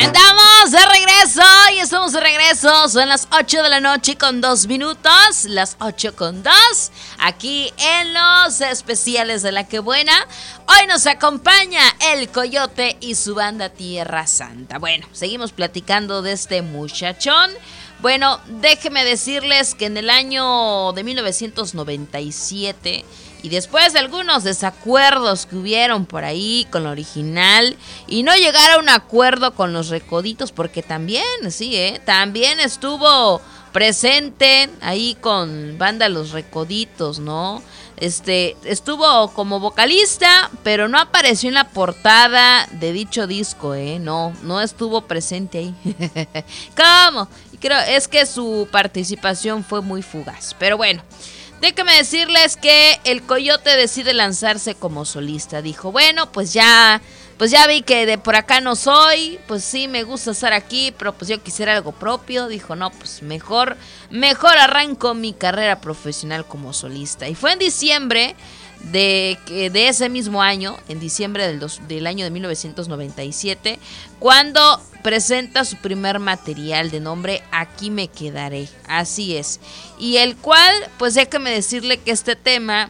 Estamos de regreso y estamos de regreso. Son las 8 de la noche con 2 minutos. Las 8 con 2. Aquí en los especiales de La Que Buena. Hoy nos acompaña El Coyote y su banda Tierra Santa. Bueno, seguimos platicando de este muchachón. Bueno, déjenme decirles que en el año de 1997... y después de algunos desacuerdos que hubieron por ahí con lo original y no llegar a un acuerdo con los Recoditos, porque también, también estuvo presente ahí con banda Los Recoditos, ¿no? Estuvo como vocalista, pero no apareció en la portada de dicho disco, no estuvo presente ahí. ¿Cómo? Es que su participación fue muy fugaz, pero bueno. Déjenme decirles que el Coyote decide lanzarse como solista. Dijo, bueno, pues ya vi que de por acá no soy, pues sí me gusta estar aquí, pero pues yo quisiera algo propio. Dijo, no, pues mejor arranco mi carrera profesional como solista. Y fue en diciembre de ese mismo año, en diciembre del año de 1997, cuando presenta su primer material de nombre Aquí me quedaré. Así es. Y el cual, pues déjame decirle que este tema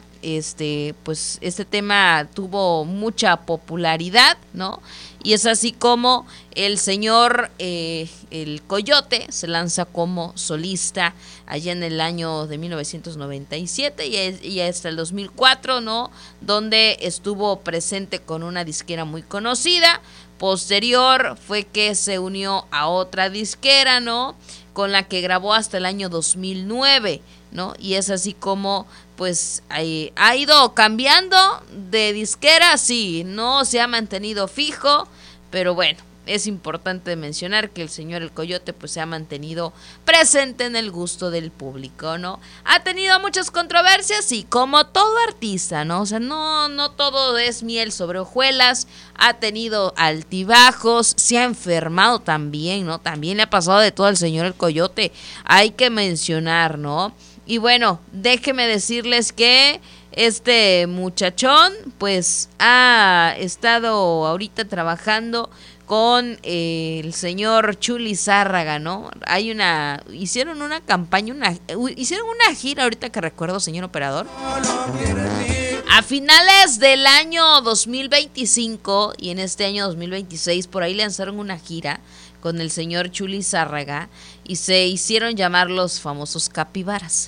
tuvo mucha popularidad, ¿no? Y es así como el señor, el Coyote, se lanza como solista allá en el año de 1997 y hasta el 2004, ¿no? Donde estuvo presente con una disquera muy conocida. Posterior fue que se unió a otra disquera, ¿no? Con la que grabó hasta el año 2009, ¿no? Y es así como, pues, ha ido cambiando de disquera, sí, no se ha mantenido fijo, pero bueno, es importante mencionar que el señor El Coyote, pues, se ha mantenido presente en el gusto del público, ¿no? Ha tenido muchas controversias y como todo artista, ¿no? O sea, no todo es miel sobre hojuelas, ha tenido altibajos, se ha enfermado también, ¿no? También le ha pasado de todo al señor El Coyote, hay que mencionar, ¿no? Y bueno, déjenme decirles que este muchachón, pues, ha estado ahorita trabajando con el señor Chuli Zárraga, ¿no? Hicieron una campaña, hicieron una gira, ahorita que recuerdo, señor operador, a finales del año 2025 y en este año 2026, por ahí lanzaron una gira con el señor Chuli Zárraga y se hicieron llamar los famosos capibaras.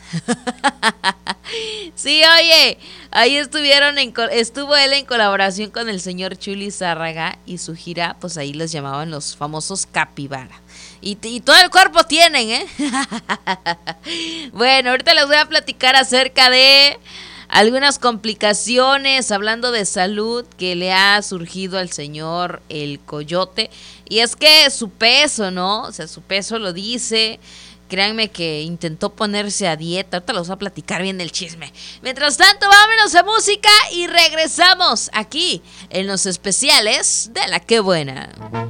Sí, oye, ahí estuvo él en colaboración con el señor Chuli Zárraga y su gira, pues ahí les llamaban los famosos capibara. Y todo el cuerpo tienen, Bueno, ahorita les voy a platicar acerca de algunas complicaciones, hablando de salud, que le ha surgido al señor El Coyote. Y es que su peso, ¿no? O sea, su peso lo dice. Créanme que intentó ponerse a dieta. Ahorita los voy a platicar bien del chisme. Mientras tanto, vámonos a música y regresamos aquí en los especiales de La Que Buena.